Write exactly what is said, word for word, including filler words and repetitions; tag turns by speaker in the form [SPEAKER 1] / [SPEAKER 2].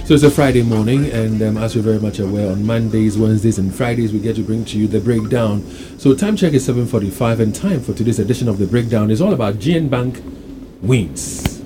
[SPEAKER 1] So it's a Friday morning, and um, as you're very much aware, on Mondays, Wednesdays, and Fridays, we get to bring to you the breakdown. So time check is seven forty-five, and time for today's edition of the breakdown is all about G N Bank wins.